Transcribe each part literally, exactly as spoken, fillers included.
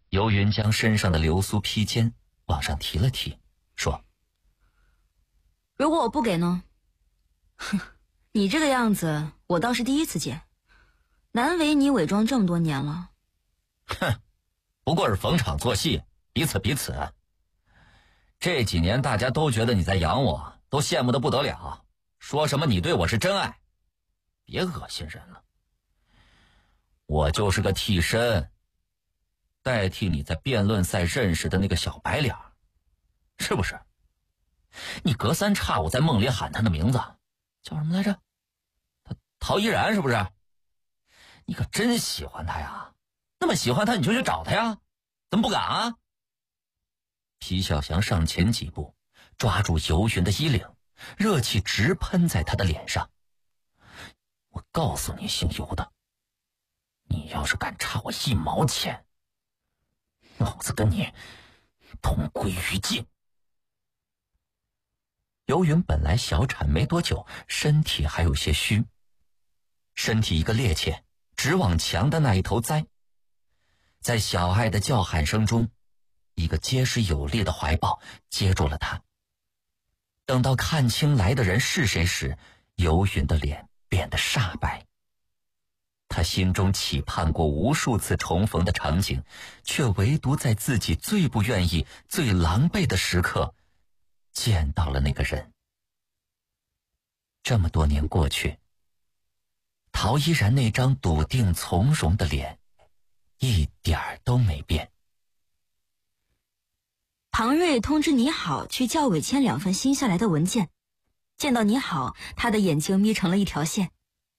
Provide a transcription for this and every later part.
游云将身上的流苏披肩往上提了提，说： 如果我不给呢？哼，你这个样子我倒是第一次见，难为你伪装这么多年了。 哼，不过是逢场作戏，彼此彼此。这几年大家都觉得你在养我，都羡慕得不得了，说什么你对我是真爱，别恶心人了。我就是个替身，代替你在辩论赛认识的那个小白脸，是不是？你隔三差五在梦里喊他的名字，叫什么来着？他陶依然，是不是？你可真喜欢他呀，那么喜欢他你就去找他呀，怎么不敢啊？皮小祥上前几步，抓住游云的衣领，热气直喷在他的脸上。我告诉你，姓游的，你要是敢差我一毛钱，老子跟你同归于尽。游云本来小产没多久，身体还有些虚，身体一个趔趄，直往墙的那一头栽。在小爱的叫喊声中，一个结实有力的怀抱接住了他。等到看清来的人是谁时，游云的脸变得煞白。他心中期盼过无数次重逢的场景，却唯独在自己最不愿意、最狼狈的时刻见到了那个人。这么多年过去，陶依然那张笃定从容的脸一点儿都没变。 庞瑞通知你好去教委签两份新下来的文件，见到你好，他的眼睛眯成了一条线。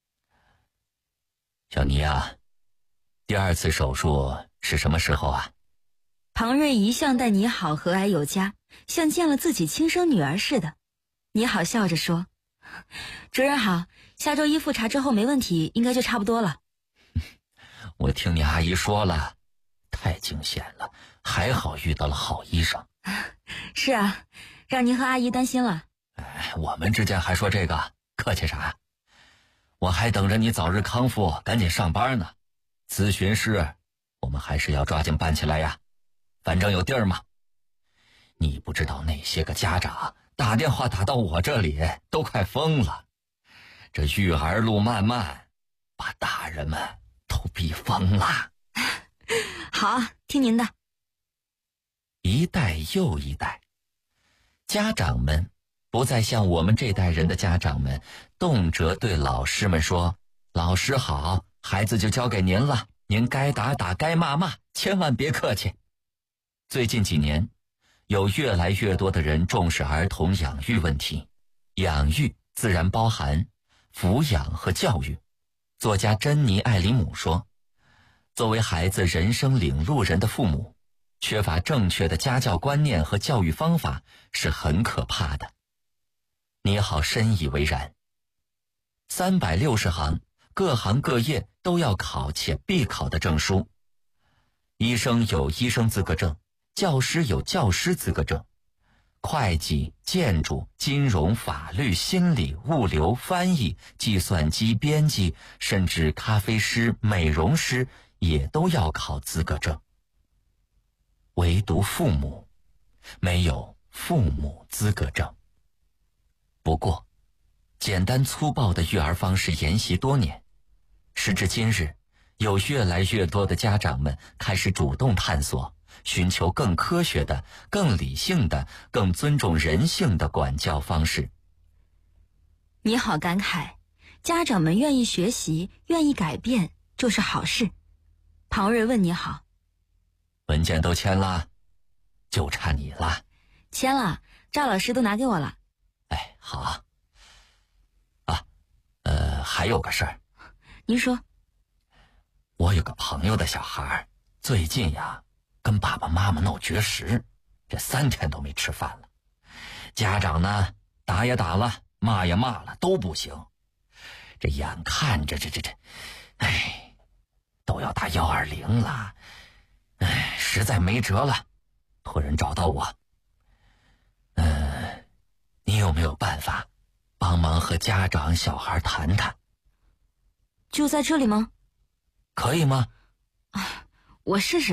小妮啊，第二次手术是什么时候啊？ 庞瑞一向待你好和蔼有加，像见了自己亲生女儿似的。你好笑着说：主任好，下周一复查之后没问题，应该就差不多了。 我听你阿姨说了，太惊险了，还好遇到了好医生。 是啊，让您和阿姨担心了。 哎，我们之间还说这个，客气啥？我还等着你早日康复，赶紧上班呢。咨询室我们还是要抓紧办起来呀，反正有地儿嘛。你不知道那些个家长打电话打到我这里都快疯了，这育儿路漫漫，把大人们都逼疯了。 好，听您的。 一代又一代，家长们不再像我们这代人的家长们动辄对老师们说：老师好，孩子就交给您了，您该打打该骂骂，千万别客气。最近几年有越来越多的人重视儿童养育问题，养育自然包含抚养和教育。作家珍妮·艾里姆说，作为孩子人生领路人的父母，缺乏正确的家教观念和教育方法是很可怕的。你好深以为然。三百六十行，各行各业都要考且必考的证书。医生有医生资格证，教师有教师资格证，会计、建筑、金融、法律、心理、物流、翻译、计算机编辑，甚至咖啡师、美容师也都要考资格证。唯独父母没有父母资格证。不过简单粗暴的育儿方式沿袭多年，时至今日，有越来越多的家长们开始主动探索，寻求更科学的、更理性的、更尊重人性的管教方式。 你好感慨，家长们愿意学习，愿意改变，就是好事。庞瑞问你好。 文件都签了，就差你了。 签了，赵老师都拿给我了。 哎，好啊。啊，呃，还有个事儿。 您说。 我有个朋友的小孩，最近呀，跟爸爸妈妈闹绝食，这三天都没吃饭了。家长呢，打也打了，骂也骂了，都不行。这眼看着这这这，哎，都要打幺二零了，哎，实在没辙了，托人找到我。嗯、呃，你有没有办法帮忙和家长小孩谈谈？ 就在这里吗？ 可以吗？ 啊，我试试，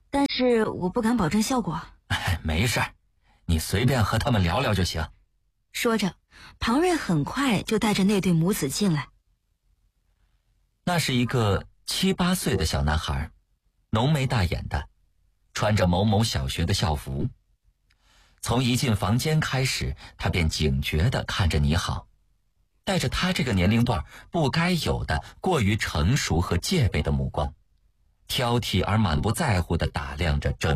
但是我不敢保证效果。 哎，没事儿，你随便和他们聊聊就行。 说着，庞瑞很快就带着那对母子进来。 那是一个七八岁的小男孩，浓眉大眼的，穿着某某小学的校服。从一进房间开始，他便警觉地看着你好，带着他这个年龄段不该有的过于成熟和戒备的目光，挑剔而满不在乎地打量着整